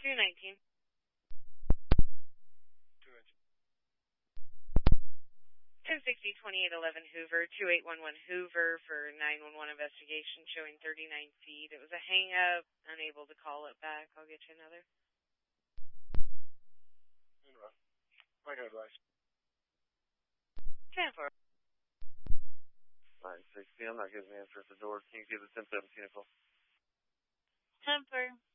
219. 1060 2811 Hoover, 2811 Hoover for 911 investigation showing 39 feet. It was a hang up, unable to call it back. I'll get you another. My advice. 10-4. 960, I'm not getting an answer at the door. Can you give the 1017 a call? 10-4.